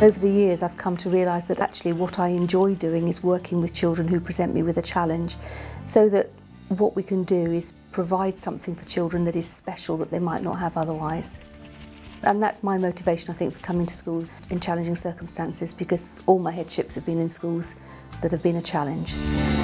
Over the years I've come to realise that actually what I enjoy doing is working with children who present me with a challenge, so that what we can do is provide something for children that is special that they might not have otherwise. And that's my motivation, I think, for coming to schools in challenging circumstances, because all my headships have been in schools that have been a challenge.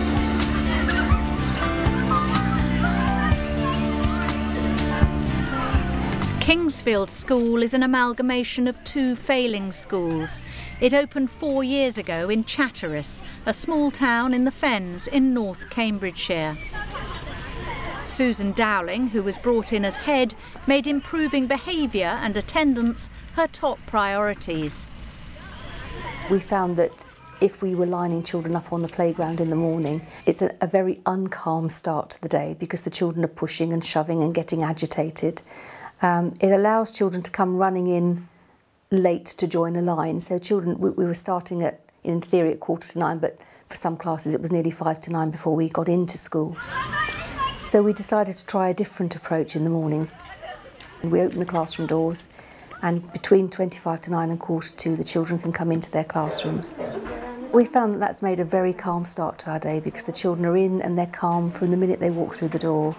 Kingsfield School is an amalgamation of two failing schools. It opened 4 years ago in Chatteris, a small town in the Fens in North Cambridgeshire. Susan Dowling, who was brought in as head, made improving behaviour and attendance her top priorities. We found that if we were lining children up on the playground in the morning, it's a very uncalm start to the day, because the children are pushing and shoving and getting agitated. It allows children to come running in late to join a line. So children, we were starting at, in theory, at 9:15, but for some classes it was nearly 9:05 before we got into school. So we decided to try a different approach in the mornings. We opened the classroom doors, and between 9:25 and 9:45 the children can come into their classrooms. We found that that's made a very calm start to our day, because the children are in and they're calm from the minute they walk through the door.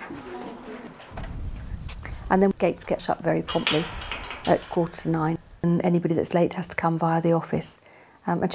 And then gates get shut very promptly at 9:45, and anybody that's late has to come via the office. And